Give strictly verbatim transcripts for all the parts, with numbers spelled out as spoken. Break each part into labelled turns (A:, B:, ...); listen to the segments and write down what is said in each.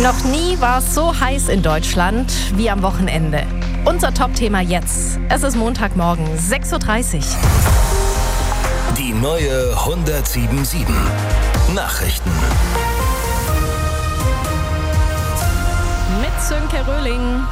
A: Noch nie war es so heiß in Deutschland wie am Wochenende. Unser Top-Thema jetzt. Es ist Montagmorgen, sechs Uhr dreißig.
B: Die neue hundertsieben Komma sieben Nachrichten.
A: Mit Sönke Röhling.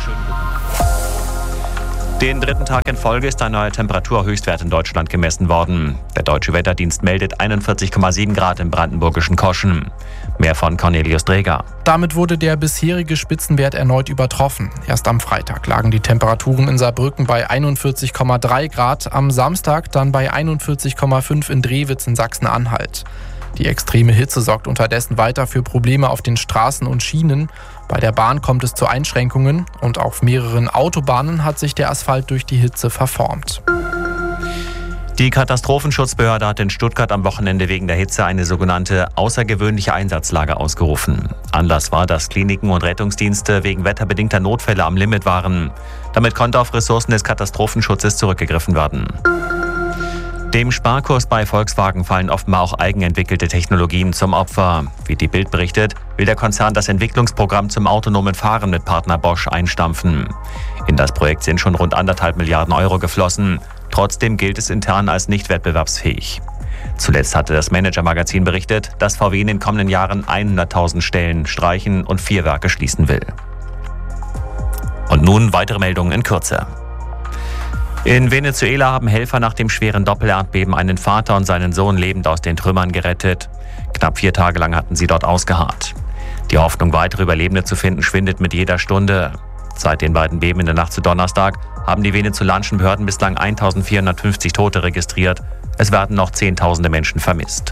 C: Den dritten Tag in Folge ist ein neuer Temperaturhöchstwert in Deutschland gemessen worden. Der Deutsche Wetterdienst meldet einundvierzig Komma sieben Grad im brandenburgischen Koschen. Mehr von Cornelius Dreger.
D: Damit wurde der bisherige Spitzenwert erneut übertroffen. Erst am Freitag lagen die Temperaturen in Saarbrücken bei einundvierzig Komma drei Grad, am Samstag dann bei einundvierzig Komma fünf in Drewitz in Sachsen-Anhalt. Die extreme Hitze sorgt unterdessen weiter für Probleme auf den Straßen und Schienen. Bei der Bahn kommt es zu Einschränkungen und auf mehreren Autobahnen hat sich der Asphalt durch die Hitze verformt.
C: Die Katastrophenschutzbehörde hat in Stuttgart am Wochenende wegen der Hitze eine sogenannte außergewöhnliche Einsatzlage ausgerufen. Anlass war, dass Kliniken und Rettungsdienste wegen wetterbedingter Notfälle am Limit waren. Damit konnte auf Ressourcen des Katastrophenschutzes zurückgegriffen werden. Dem Sparkurs bei Volkswagen fallen offenbar auch eigenentwickelte Technologien zum Opfer. Wie die Bild berichtet, will der Konzern das Entwicklungsprogramm zum autonomen Fahren mit Partner Bosch einstampfen. In das Projekt sind schon rund anderthalb Milliarden Euro geflossen. Trotzdem gilt es intern als nicht wettbewerbsfähig. Zuletzt hatte das Manager-Magazin berichtet, dass V W in den kommenden Jahren hunderttausend Stellen streichen und vier Werke schließen will. Und nun weitere Meldungen in Kürze. In Venezuela haben Helfer nach dem schweren Doppelerdbeben einen Vater und seinen Sohn lebend aus den Trümmern gerettet. Knapp vier Tage lang hatten sie dort ausgeharrt. Die Hoffnung, weitere Überlebende zu finden, schwindet mit jeder Stunde. Seit den beiden Beben in der Nacht zu Donnerstag haben die venezolanischen Behörden bislang eintausendvierhundertfünfzig Tote registriert. Es werden noch Zehntausende Menschen vermisst.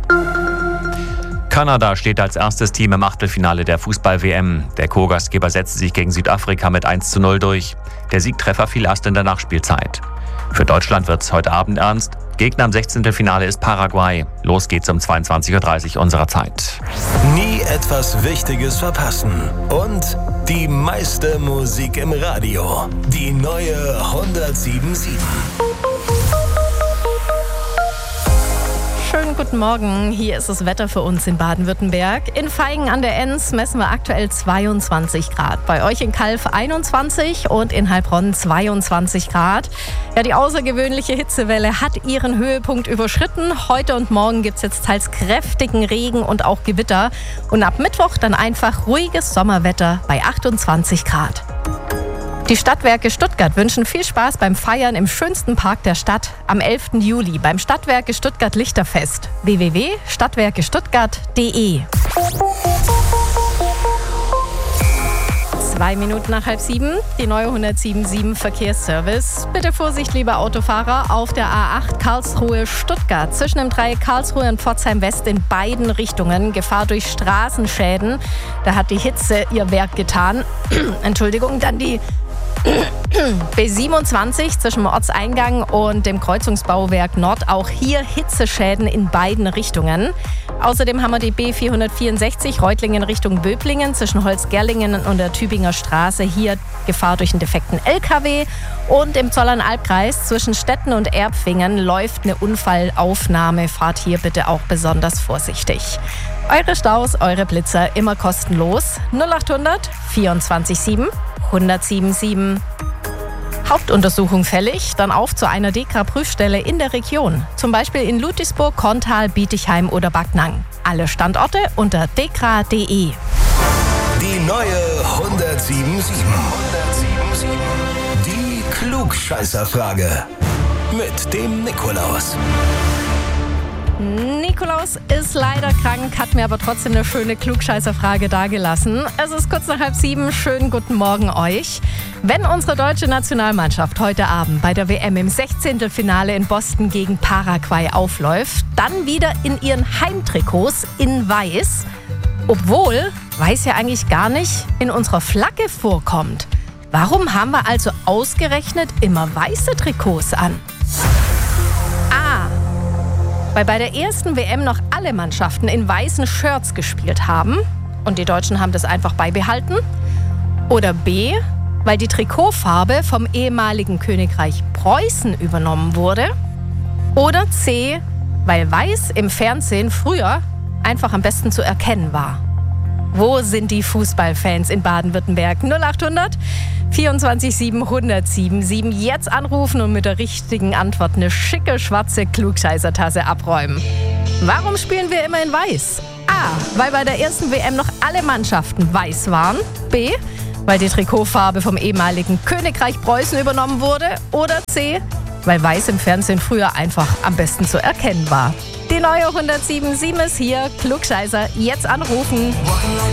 C: Kanada steht als erstes Team im Achtelfinale der Fußball-W M. Der Co-Gastgeber setzte sich gegen Südafrika mit eins zu null durch. Der Siegtreffer fiel erst in der Nachspielzeit. Für Deutschland wird es heute Abend ernst. Gegner im Sechzehntelfinale ist Paraguay. Los geht's um zweiundzwanzig Uhr dreißig unserer Zeit.
B: Nie etwas Wichtiges verpassen. Und die meiste Musik im Radio. Die neue hundertsieben Komma sieben.
A: Schönen guten Morgen, hier ist das Wetter für uns in Baden-Württemberg. In Feigen an der Enns messen wir aktuell zweiundzwanzig Grad. Bei euch in Calw einundzwanzig und in Heilbronn zweiundzwanzig Grad. Ja, die außergewöhnliche Hitzewelle hat ihren Höhepunkt überschritten. Heute und morgen gibt es jetzt teils kräftigen Regen und auch Gewitter. Und ab Mittwoch dann einfach ruhiges Sommerwetter bei achtundzwanzig Grad. Die Stadtwerke Stuttgart wünschen viel Spaß beim Feiern im schönsten Park der Stadt am elften Juli beim Stadtwerke Stuttgart Lichterfest. w w w punkt stadtwerke stuttgart punkt d e. Zwei Minuten nach halb sieben, die neue hundertsieben Komma sieben Verkehrsservice. Bitte Vorsicht, liebe Autofahrer, auf der A acht Karlsruhe-Stuttgart. Zwischen dem Dreieck Karlsruhe und Pforzheim West in beiden Richtungen. Gefahr durch Straßenschäden. Da hat die Hitze ihr Werk getan. Entschuldigung, dann die B siebenundzwanzig zwischen dem Ortseingang und dem Kreuzungsbauwerk Nord. Auch hier Hitzeschäden in beiden Richtungen. Außerdem haben wir die B vierhundertvierundsechzig Reutlingen Richtung Böblingen zwischen Holzgerlingen und der Tübinger Straße. Hier Gefahr durch einen defekten L K W. Und im Zollernalbkreis zwischen Stetten und Erbfingen läuft eine Unfallaufnahme. Fahrt hier bitte auch besonders vorsichtig. Eure Staus, eure Blitzer immer kostenlos. null achthundert vierundzwanzig sieben hundertsieben sieben. Hauptuntersuchung fällig, dann auf zu einer D E K R-Prüfstelle in der Region. Zum Beispiel in Ludwigsburg, Korntal, Bietigheim oder Backnang. Alle Standorte unter d k r punkt d e.
B: Die neue hundertsieben Komma sieben. Die Klugscheißerfrage mit dem Nikolaus.
A: Nikolaus ist leider krank, hat mir aber trotzdem eine schöne Klugscheißerfrage dagelassen. Es ist kurz nach halb sieben. Schönen guten Morgen euch. Wenn unsere deutsche Nationalmannschaft heute Abend bei der W M im Sechzehntelfinale in Boston gegen Paraguay aufläuft, dann wieder in ihren Heimtrikots in Weiß, obwohl Weiß ja eigentlich gar nicht in unserer Flagge vorkommt. Warum haben wir also ausgerechnet immer weiße Trikots an? A. Weil bei der ersten W M noch alle Mannschaften in weißen Shirts gespielt haben und die Deutschen haben das einfach beibehalten. Oder B, weil die Trikotfarbe vom ehemaligen Königreich Preußen übernommen wurde. Oder C, weil weiß im Fernsehen früher einfach am besten zu erkennen war. Wo sind die Fußballfans in Baden-Württemberg? null achthundert vierundzwanzig sieben hundertsieben sieben. Jetzt anrufen und mit der richtigen Antwort eine schicke schwarze Klugscheißertasse abräumen. Warum spielen wir immer in Weiß? A. Weil bei der ersten W M noch alle Mannschaften weiß waren. B. Weil die Trikotfarbe vom ehemaligen Königreich Preußen übernommen wurde. Oder C. Weil Weiß im Fernsehen früher einfach am besten zu erkennen war. Die neue hundertsieben Komma sieben ist hier. Klugscheißer, jetzt anrufen.